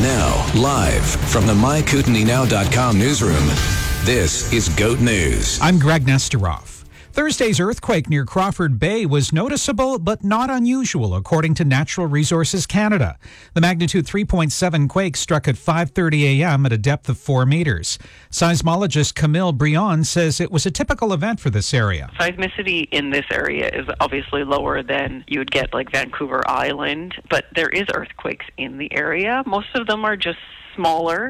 Now, live from the MyKootenainow.com newsroom, this is GOAT News. I'm Greg Nesteroff. Thursday's earthquake near Crawford Bay was noticeable but not unusual, according to Natural Resources Canada. The magnitude 3.7 quake struck at 5:30 a.m. at a depth of 4 meters. Seismologist Camille Brion says it was a typical event for this area. Seismicity in this area is obviously lower than you would get like Vancouver Island, but there is earthquakes in the area. Most of them are just smaller,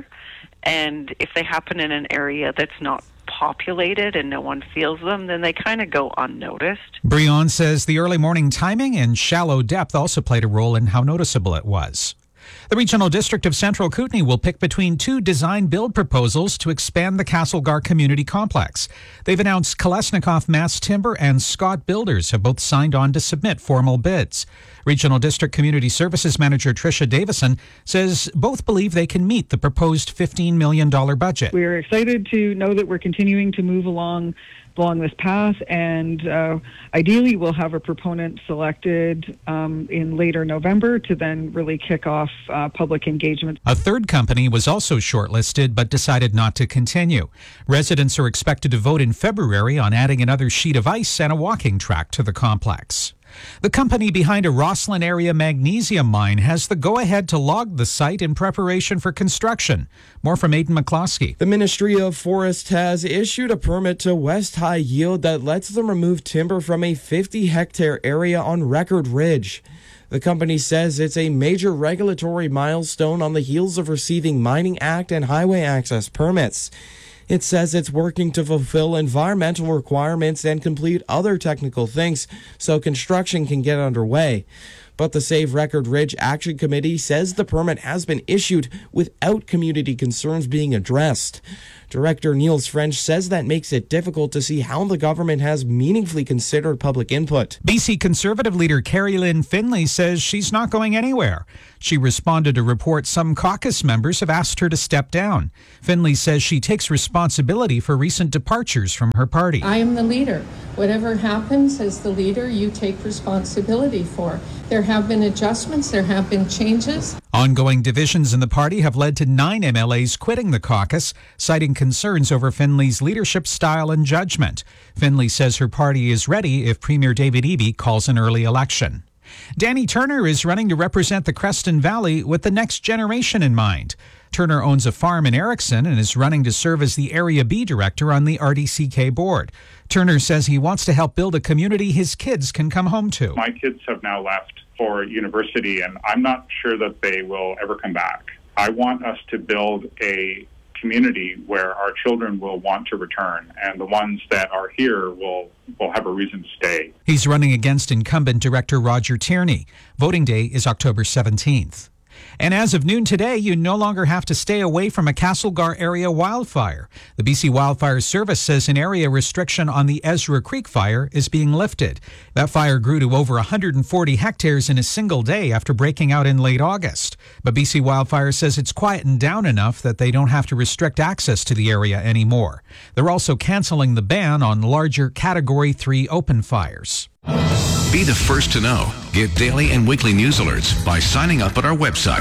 and if they happen in an area that's not populated and no one feels them, then they kind of go unnoticed. Brion says the early morning timing and shallow depth also played a role in how noticeable it was. The Regional District of Central Kootenay will pick between two design-build proposals to expand the Castlegar Community Complex. They've announced Kolesnikov Mass Timber and Scott Builders have both signed on to submit formal bids. Regional District Community Services Manager Tricia Davison says both believe they can meet the proposed $15 million budget. We're excited to know that we're continuing to move along this path, and ideally we'll have a proponent selected in later November to then really kick off public engagement. A third company was also shortlisted but decided not to continue. Residents are expected to vote in February on adding another sheet of ice and a walking track to the complex. The company behind a Roslyn area magnesium mine has the go-ahead to log the site in preparation for construction. More from Aidan McCloskey. The Ministry of Forests has issued a permit to West High Yield that lets them remove timber from a 50-hectare area on Record Ridge. The company says it's a major regulatory milestone on the heels of receiving Mining Act and highway access permits. It says it's working to fulfill environmental requirements and complete other technical things so construction can get underway. But the Save Record Ridge Action Committee says the permit has been issued without community concerns being addressed. Director Niels French says that makes it difficult to see how the government has meaningfully considered public input. BC Conservative leader Carrie Lynn Finlay says she's not going anywhere. She responded to reports some caucus members have asked her to step down. Finlay says she takes responsibility for recent departures from her party. I am the leader. Whatever happens as the leader, you take responsibility for. There have been adjustments, there have been changes. Ongoing divisions in the party have led to 9 MLAs quitting the caucus, citing concerns over Finlay's leadership style and judgment. Finlay says her party is ready if Premier David Eby calls an early election. Danny Turner is running to represent the Creston Valley with the next generation in mind. Turner owns a farm in Erickson and is running to serve as the Area B director on the RDCK board. Turner says he wants to help build a community his kids can come home to. My kids have now left for university, and I'm not sure that they will ever come back. I want us to build a community where our children will want to return, and the ones that are here will have a reason to stay. He's running against incumbent director Roger Tierney. Voting day is October 17th. And as of noon today, you no longer have to stay away from a Castlegar area wildfire. The BC Wildfire Service says an area restriction on the Ezra Creek fire is being lifted. That fire grew to over 140 hectares in a single day after breaking out in late August. But BC Wildfire says it's quietened down enough that they don't have to restrict access to the area anymore. They're also canceling the ban on larger Category 3 open fires. Be the first to know. Get daily and weekly news alerts by signing up at our website,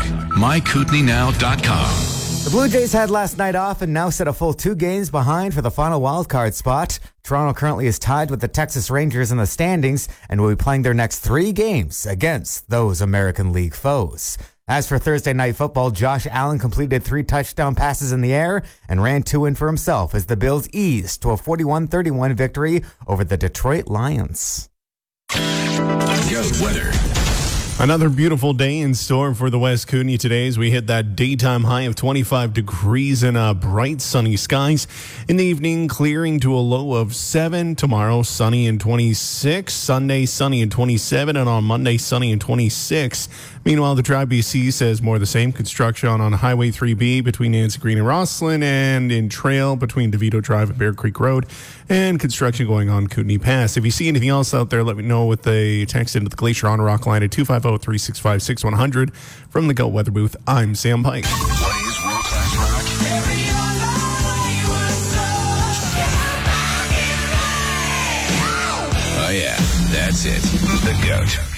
MyKootenainow.com. The Blue Jays had last night off and now sit a full 2 games behind for the final wildcard spot. Toronto currently is tied with the Texas Rangers in the standings and will be playing their next 3 games against those American League foes. As for Thursday night football, Josh Allen completed 3 touchdown passes in the air and ran 2 in for himself as the Bills eased to a 41-31 victory over the Detroit Lions. GOAT weather. Another beautiful day in store for the West Kootenay today as we hit that daytime high of 25 degrees and bright sunny skies. In the evening, clearing to a low of 7. Tomorrow, sunny and 26. Sunday, sunny and 27. And on Monday, sunny and 26. Meanwhile, the Tribe BC says more of the same. Construction on Highway 3B between Nancy Green and Roslyn, and in Trail between DeVito Drive and Bear Creek Road, and construction going on Kootenay Pass. If you see anything else out there, let me know with a text into the Glacier on Rock line at 250-365-6100. From the GOAT Weather Booth, I'm Sam Pike. Plays world-class rock. Oh yeah, that's it. The GOAT.